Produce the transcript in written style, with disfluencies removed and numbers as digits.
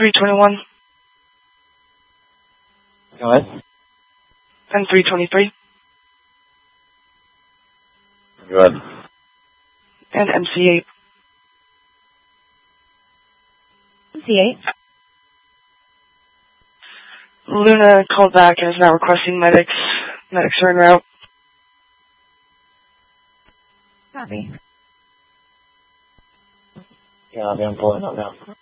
321. Go ahead. 323. Go ahead. And MC8. MC8. Luna called back and is now requesting medics. Medics are en route. Copy. Yeah, I'm pulling up now.